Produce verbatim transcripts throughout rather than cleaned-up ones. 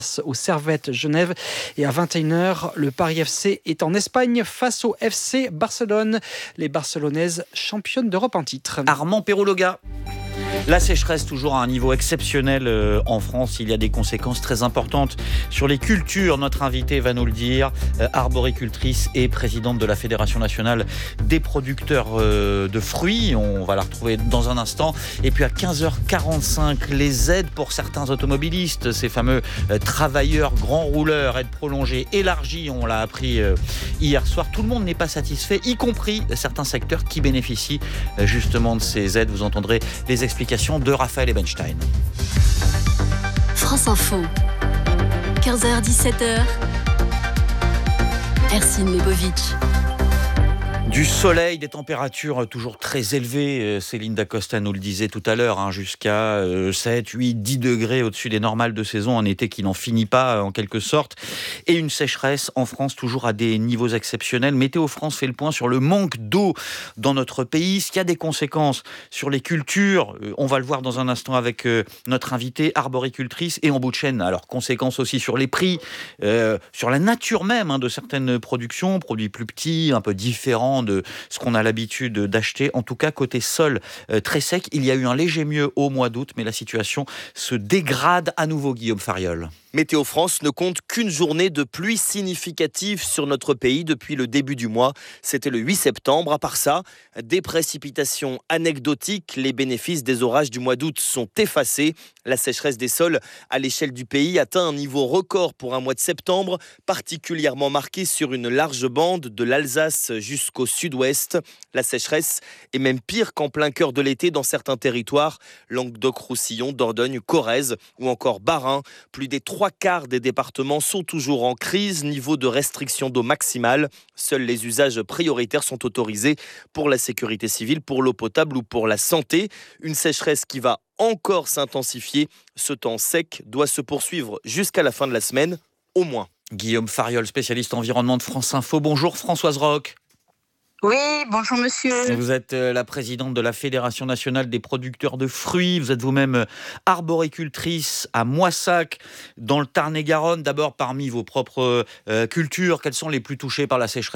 Au Servette Genève et à vingt et une heures, le Paris F C est en Espagne face au F C Barcelone. Les Barcelonaises championnes d'Europe en titre. Armand Perrologa. La sécheresse toujours à un niveau exceptionnel euh, en France. Il y a des conséquences très importantes sur les cultures. Notre invité va nous le dire, euh, arboricultrice et présidente de la Fédération nationale des producteurs euh, de fruits. On va la retrouver dans un instant. Et puis à quinze heures quarante-cinq, les aides pour certains automobilistes, ces fameux euh, travailleurs grands rouleurs, aides prolongées, élargies, on l'a appris euh, hier soir. Tout le monde n'est pas satisfait, y compris certains secteurs qui bénéficient euh, justement de ces aides. Vous entendrez les explications de Raphaël Ebenstein. France Info, quinze heures dix-sept heures, Ercine Lebovic. Du soleil, des températures toujours très élevées, Céline Dacosta nous le disait tout à l'heure, hein, jusqu'à sept, huit, dix degrés au-dessus des normales de saison, un été qui n'en finit pas en quelque sorte, et une sécheresse en France toujours à des niveaux exceptionnels. Météo France fait le point sur le manque d'eau dans notre pays, ce qui a des conséquences sur les cultures, on va le voir dans un instant avec notre invitée arboricultrice et en bout de chaîne, alors conséquences aussi sur les prix, euh, sur la nature même hein, de certaines productions, produits plus petits, un peu différents de ce qu'on a l'habitude d'acheter. En tout cas, côté sol euh, très sec, il y a eu un léger mieux au mois d'août, mais la situation se dégrade à nouveau, Guillaume Fariol. Météo France ne compte qu'une journée de pluie significative sur notre pays depuis le début du mois. C'était le huit septembre. À part ça, des précipitations anecdotiques. Les bénéfices des orages du mois d'août sont effacés. La sécheresse des sols à l'échelle du pays atteint un niveau record pour un mois de septembre, particulièrement marqué sur une large bande de l'Alsace jusqu'au sud-ouest. La sécheresse est même pire qu'en plein cœur de l'été dans certains territoires. Languedoc-Roussillon, Dordogne, Corrèze ou encore Bas-Rhin. Plus des trois quarts des départements sont toujours en crise, niveau de restriction d'eau maximale. Seuls les usages prioritaires sont autorisés pour la sécurité civile, pour l'eau potable ou pour la santé. Une sécheresse qui va encore s'intensifier. Ce temps sec doit se poursuivre jusqu'à la fin de la semaine, au moins. Guillaume Fariol, spécialiste environnement de France Info. Bonjour Françoise Roch. Oui, bonjour monsieur. Vous êtes la présidente de la Fédération nationale des producteurs de fruits. Vous êtes vous-même arboricultrice à Moissac, dans le Tarn-et-Garonne. D'abord, parmi vos propres euh, cultures, quelles sont les plus touchées par la sécheresse ?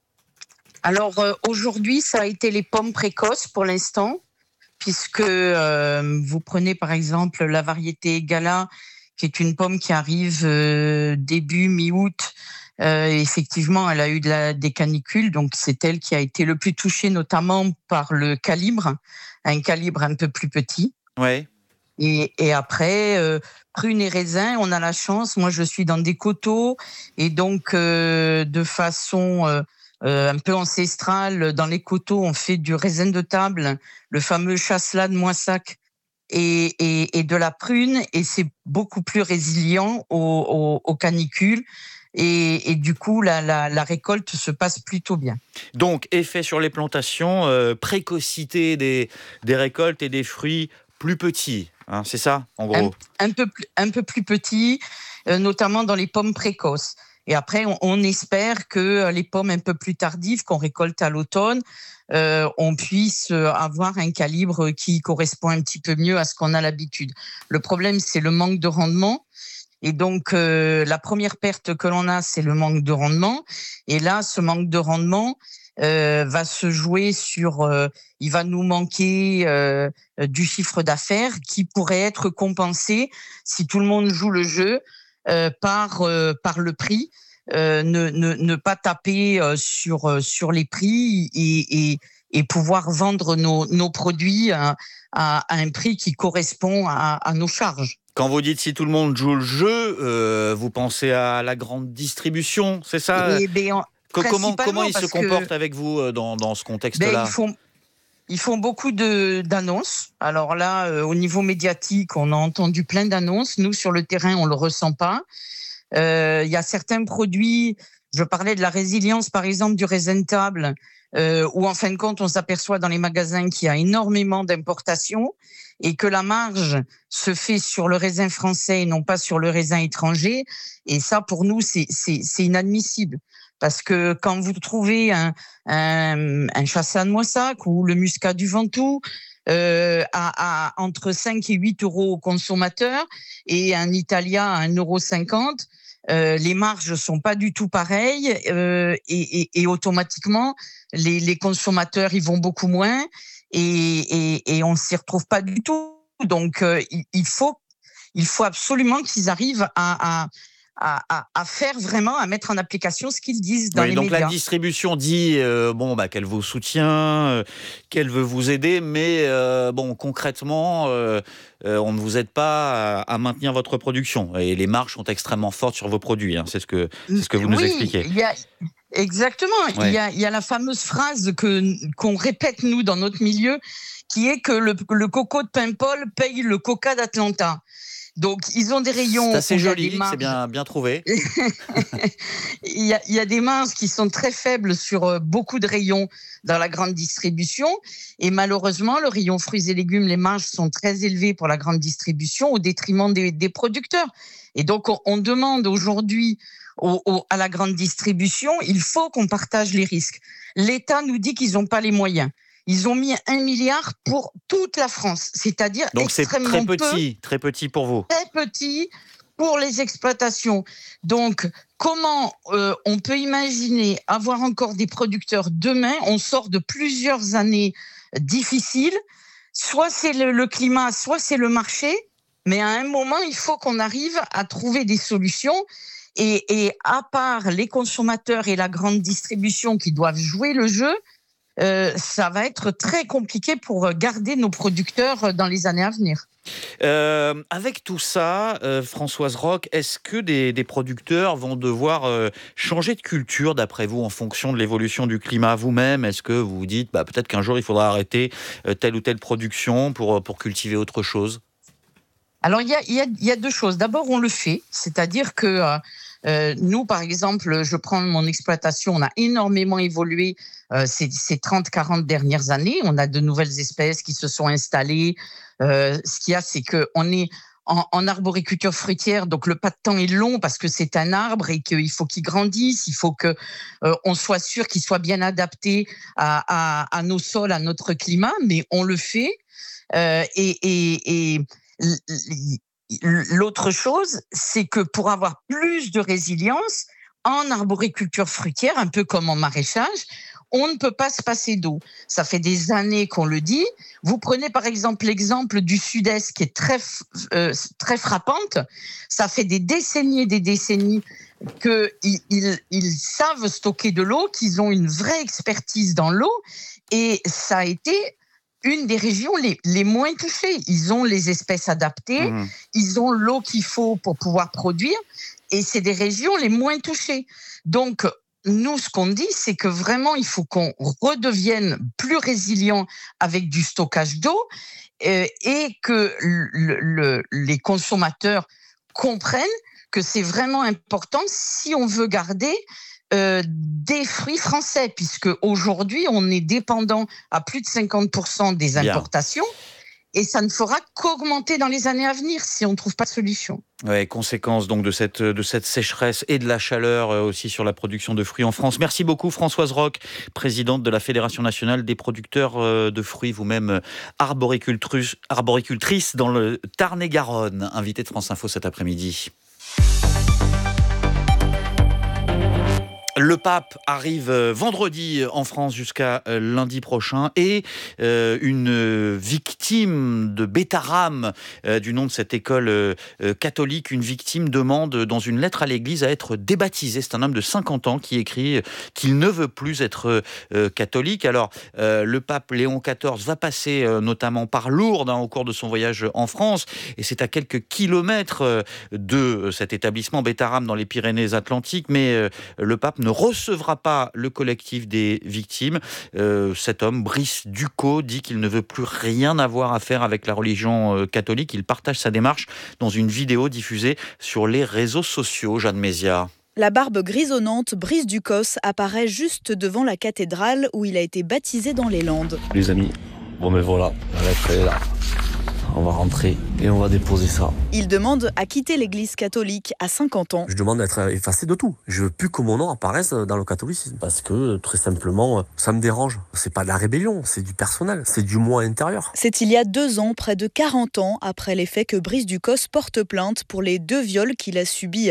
Alors euh, aujourd'hui, ça a été les pommes précoces pour l'instant, puisque euh, vous prenez par exemple la variété Gala, qui est une pomme qui arrive euh, début mi-août. Euh, effectivement, elle a eu de la, des canicules, donc c'est elle qui a été le plus touchée, notamment par le calibre, un calibre un peu plus petit. Ouais. Et, et après, euh, prunes et raisins, on a la chance. Moi, je suis dans des coteaux, et donc euh, de façon euh, euh, un peu ancestrale, dans les coteaux, on fait du raisin de table, le fameux chasselas de Moissac. Et, et, et de la prune, et c'est beaucoup plus résilient aux, aux, aux canicules. Et, et du coup, la, la, la récolte se passe plutôt bien. Donc, effet sur les plantations, euh, précocité des, des récoltes et des fruits plus petits, hein, c'est ça, en gros ? Un, un, peu, plus, un peu plus petits, euh, notamment dans les pommes précoces. Et après, on, on espère que les pommes un peu plus tardives, qu'on récolte à l'automne, euh, on puisse avoir un calibre qui correspond un petit peu mieux à ce qu'on a l'habitude. Le problème, c'est le manque de rendement. Et donc, euh, la première perte que l'on a, c'est le manque de rendement. Et là, ce manque de rendement euh, va se jouer sur... Euh, il va nous manquer euh, du chiffre d'affaires qui pourrait être compensé si tout le monde joue le jeu euh, par, euh, par le prix. Euh, ne, ne, ne pas taper euh, sur, euh, sur les prix et, et, et pouvoir vendre nos, nos produits à, à, à un prix qui correspond à, à nos charges. Quand vous dites si tout le monde joue le jeu, euh, vous pensez à la grande distribution, c'est ça ? Et bien, Comment, comment ils se comportent que, avec vous dans, dans ce contexte-là ? ben, ils, font, ils font beaucoup de, d'annonces. Alors là, euh, au niveau médiatique, on a entendu plein d'annonces. Nous, sur le terrain, on ne le ressent pas. Il euh, y a certains produits, je parlais de la résilience, par exemple, du raisin de table, euh, où en fin de compte, on s'aperçoit dans les magasins qu'il y a énormément d'importations et que la marge se fait sur le raisin français et non pas sur le raisin étranger. Et ça, pour nous, c'est, c'est, c'est inadmissible. Parce que quand vous trouvez un, un, un chasselas de Moissac ou le muscat du Ventoux, euh, à, à entre cinq et huit euros au consommateur et un Italia à un euro cinquante. Euh, les marges sont pas du tout pareilles euh, et, et, et automatiquement les, les consommateurs ils vont beaucoup moins et, et, et on s'y retrouve pas du tout. Donc euh, il, il faut il faut absolument qu'ils arrivent à, à À, à, à faire vraiment, à mettre en application ce qu'ils disent dans oui, les donc médias. Donc la distribution dit euh, bon, bah, qu'elle vous soutient, euh, qu'elle veut vous aider, mais euh, bon, concrètement, euh, euh, on ne vous aide pas à, à maintenir votre production. Et les marges sont extrêmement fortes sur vos produits. Hein, c'est, ce que, c'est ce que vous oui, nous expliquez. Y a, exactement. Il ouais. y, a, y a la fameuse phrase que, qu'on répète, nous, dans notre milieu, qui est que le, le coco de Paimpol paye le coca d'Atlanta. Donc, ils ont des rayons. C'est assez joli, c'est bien, bien trouvé. il, y a, il y a des marges qui sont très faibles sur beaucoup de rayons dans la grande distribution. Et malheureusement, le rayon fruits et légumes, les marges sont très élevées pour la grande distribution au détriment des, des producteurs. Et donc, on, on demande aujourd'hui au, au, à la grande distribution, il faut qu'on partage les risques. L'État nous dit qu'ils n'ont pas les moyens. Ils ont mis un milliard pour toute la France, c'est-à-dire donc extrêmement c'est très petit, peu, très petit pour vous. Très petit pour les exploitations. Donc, comment euh, on peut imaginer avoir encore des producteurs demain ? On sort de plusieurs années difficiles. Soit c'est le, le climat, soit c'est le marché. Mais à un moment, il faut qu'on arrive à trouver des solutions. Et, et à part les consommateurs et la grande distribution qui doivent jouer le jeu, Euh, ça va être très compliqué pour garder nos producteurs dans les années à venir. Euh, avec tout ça, euh, Françoise Roch, est-ce que des, des producteurs vont devoir euh, changer de culture, d'après vous, en fonction de l'évolution du climat vous-même ? Est-ce que vous vous dites, bah, peut-être qu'un jour, il faudra arrêter euh, telle ou telle production pour, pour cultiver autre chose ? Alors, il y a, y a, y a deux choses. D'abord, on le fait, c'est-à-dire que euh, Euh, nous, par exemple, je prends mon exploitation, on a énormément évolué euh, ces, ces trente quarante dernières années. On a de nouvelles espèces qui se sont installées. Euh, ce qu'il y a, c'est qu'on est en, en arboriculture fruitière, donc le pas de temps est long parce que c'est un arbre et qu'il faut qu'il grandisse, il faut qu'on euh, soit sûr qu'il soit bien adapté à, à, à nos sols, à notre climat, mais on le fait. Euh, et... et, et L'autre chose, c'est que pour avoir plus de résilience, en arboriculture fruitière, un peu comme en maraîchage, on ne peut pas se passer d'eau. Ça fait des années qu'on le dit. Vous prenez par exemple l'exemple du Sud-Est qui est très, euh, très frappante. Ça fait des décennies et des décennies qu'ils ils, ils savent stocker de l'eau, qu'ils ont une vraie expertise dans l'eau. Et ça a été une des régions les, les moins touchées. Ils ont les espèces adaptées, mmh. ils ont l'eau qu'il faut pour pouvoir produire, et c'est des régions les moins touchées. Donc, nous, ce qu'on dit, c'est que vraiment, il faut qu'on redevienne plus résilient avec du stockage d'eau euh, et que le, le, les consommateurs comprennent que c'est vraiment important si on veut garder Euh, des fruits français, puisque aujourd'hui on est dépendant à plus de cinquante pour cent des importations. Bien. Et ça ne fera qu'augmenter dans les années à venir si on ne trouve pas de solution. Ouais, conséquence donc de cette, de cette sécheresse et de la chaleur aussi sur la production de fruits en France. Merci beaucoup Françoise Roch, présidente de la Fédération nationale des producteurs de fruits, vous-même arboricultrice, arboricultrice dans le Tarn-et-Garonne, invitée de France Info cet après-midi. Le pape arrive vendredi en France jusqu'à lundi prochain et euh, une victime de Bétarame, euh, du nom de cette école euh, catholique, une victime demande dans une lettre à l'église à être débaptisée. C'est un homme de cinquante ans qui écrit qu'il ne veut plus être euh, catholique. Alors, euh, le pape Léon quatorze va passer euh, notamment par Lourdes hein, au cours de son voyage en France et c'est à quelques kilomètres de cet établissement Bétarame dans les Pyrénées-Atlantiques, mais euh, le pape ne recevra pas le collectif des victimes. Euh, cet homme, Brice Ducot, dit qu'il ne veut plus rien avoir à faire avec la religion euh, catholique. Il partage sa démarche dans une vidéo diffusée sur les réseaux sociaux. Jeanne Mézia. La barbe grisonnante, Brice Ducos apparaît juste devant la cathédrale où il a été baptisé dans les Landes. Les amis, bon mais voilà, la lettre est là. on va rentrer et on va déposer ça. Il demande à quitter l'église catholique à cinquante ans. Je demande d'être effacé de tout. Je veux plus que mon nom apparaisse dans le catholicisme. Parce que, très simplement, ça me dérange. C'est pas de la rébellion, c'est du personnel, c'est du moi intérieur. C'est il y a deux ans, près de quarante ans, après les faits, que Brice Ducos porte plainte pour les deux viols qu'il a subis